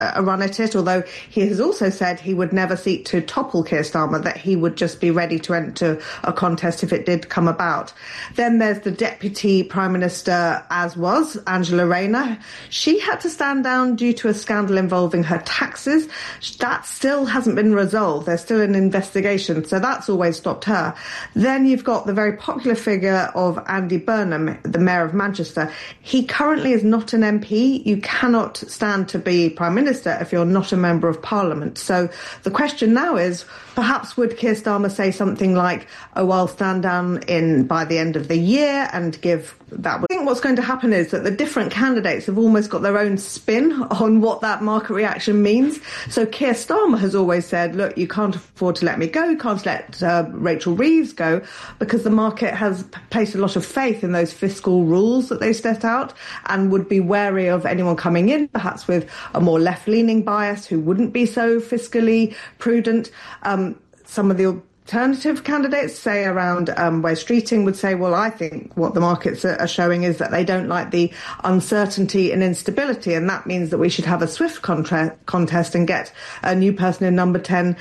a run at it, although he has also said he would never seek to topple Keir Starmer, that he would just be ready to enter a contest if it did come about. Then there's the Deputy Prime Minister, as was Angela Rayner. She had to stand down due to a scandal involving her taxes. That still hasn't been resolved. There's still an investigation, so that's always stopped her. Then you've got the very popular figure of Andy Burnham, the Mayor of Manchester. He currently is not an MP. You cannot stand to be Prime Minister if you're not a Member of Parliament. So the question now is, perhaps would Keir Starmer say something like, oh, I'll stand down by the end of the year and give that. I think what's going to happen is that the different candidates have almost got their own spin on what that market reaction means. So Keir Starmer has always said, look, you can't afford to let me go, you can't let Rachel Reeves go, because the market has placed a lot of faith in those fiscal rules that they set out and would be wary of anyone coming in, perhaps with a more left-leaning bias who wouldn't be so fiscally prudent. Some of the alternative candidates, say around Wes Streeting, would say, well, I think what the markets are showing is that they don't like the uncertainty and instability, and that means that we should have a swift contest and get a new person in number 10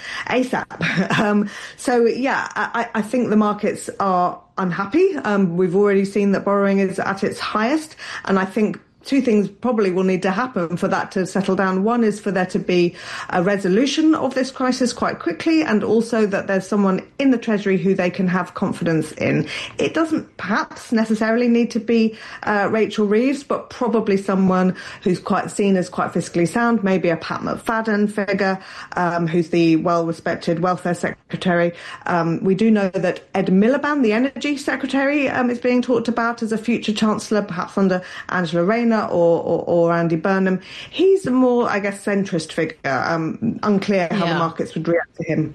ASAP. So, yeah, I think the markets are unhappy. We've already seen that borrowing is at its highest, and I think two things probably will need to happen for that to settle down. One is for there to be a resolution of this crisis quite quickly, and also that there's someone in the Treasury who they can have confidence in. It doesn't perhaps necessarily need to be Rachel Reeves, but probably someone who's quite seen as quite fiscally sound, maybe a Pat McFadden figure, who's the well-respected welfare secretary. We do know that Ed Miliband, the energy secretary, is being talked about as a future chancellor, perhaps under Angela Rayner or Andy Burnham. He's a more, I guess, centrist figure. Unclear how the markets would react to him.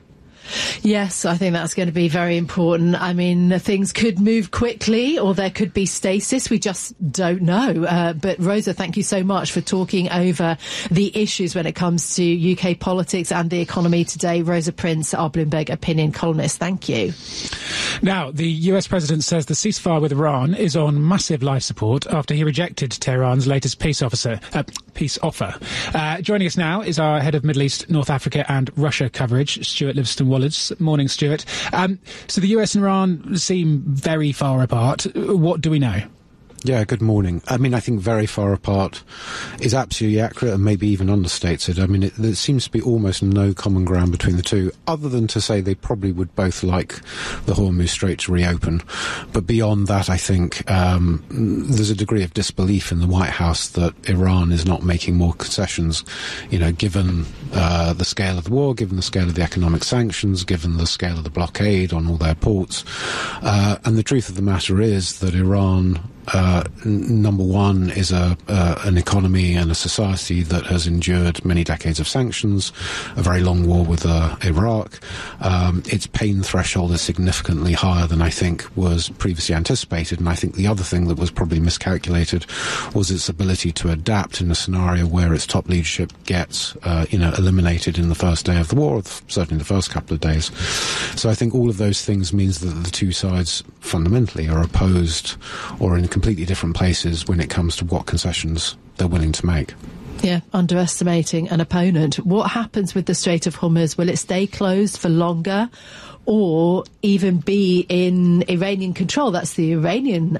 Yes, I think that's going to be very important. I mean, things could move quickly or there could be stasis. We just don't know. But Rosa, thank you so much for talking over the issues when it comes to UK politics and the economy today. Rosa Prince, our Bloomberg opinion columnist. Thank you. Now, the US president says the ceasefire with Iran is on massive life support after he rejected Tehran's latest peace offer. Joining us now is our head of Middle East, North Africa and Russia coverage, Stuart Livingston-Wallace. Morning, Stuart. So the US and Iran seem very far apart. What do we know? Yeah, good morning. I mean, I think very far apart is absolutely accurate and maybe even understates it. I mean, there seems to be almost no common ground between the two, other than to say they probably would both like the Hormuz Strait to reopen. But beyond that, I think there's a degree of disbelief in the White House that Iran is not making more concessions, you know, given the scale of the war, given the scale of the economic sanctions, given the scale of the blockade on all their ports. And the truth of the matter is that Iran, number one, is an economy and a society that has endured many decades of sanctions, a very long war with Iraq. Its pain threshold is significantly higher than I think was previously anticipated, and I think the other thing that was probably miscalculated was its ability to adapt in a scenario where its top leadership gets eliminated in the first day of the war, or certainly the first couple of days. So I think all of those things means that the two sides fundamentally are opposed or in completely different places when it comes to what concessions they're willing to make. Yeah, underestimating an opponent. What happens with the Strait of Hormuz? Will it stay closed for longer or even be in Iranian control? That's the Iranian,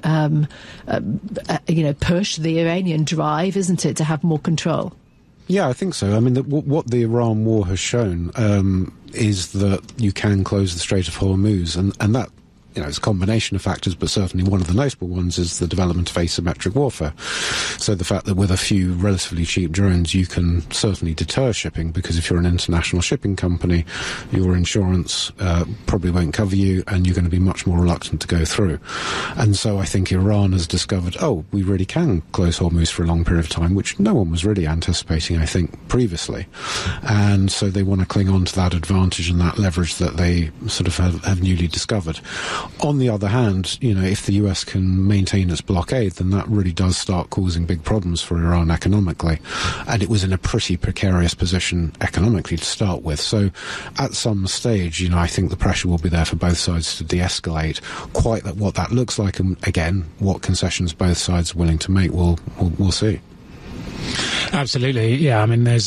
push, the Iranian drive, isn't it, to have more control? Yeah, I think so. I mean, what the Iran war has shown is that you can close the Strait of Hormuz, and that, it's a combination of factors, but certainly one of the notable ones is the development of asymmetric warfare. So the fact that with a few relatively cheap drones you can certainly deter shipping, because if you're an international shipping company, your insurance probably won't cover you and you're going to be much more reluctant to go through. And so I think Iran has discovered, we really can close Hormuz for a long period of time, which no one was really anticipating, I think, previously. And so they want to cling on to that advantage and that leverage that they sort of have newly discovered. On the other hand, if the US can maintain its blockade, then that really does start causing big problems for Iran economically. And it was in a pretty precarious position economically to start with. So at some stage, I think the pressure will be there for both sides to de-escalate. Quite what that looks like, and again, what concessions both sides are willing to make, we'll see. Absolutely, yeah. I mean, there's